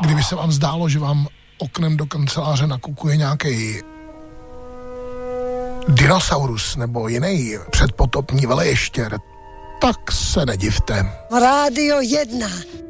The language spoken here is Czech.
Kdyby se vám zdálo, že vám oknem do kanceláře nakukuje nějaký dinosaurus nebo jiný předpotopní veleještěr, tak se nedivte. Rádio 1.